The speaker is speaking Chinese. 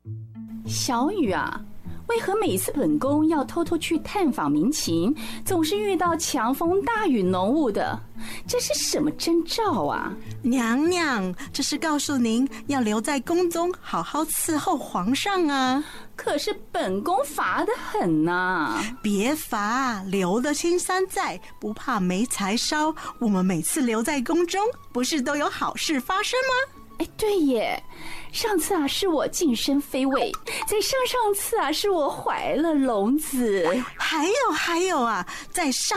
小雨啊，为何每次本宫要偷偷去探访民情，总是遇到强风大雨浓雾的？这是什么征兆啊？ 娘娘，这是告诉您要留在宫中好好伺候皇上啊。 可是本宫乏得很啊。 别乏，留得青山在，不怕没柴烧。我们每次留在宫中，不是都有好事发生吗？ 哎，对耶，上次啊是我晋升妃位，在上上次啊是我怀了龙子， 还有啊，在上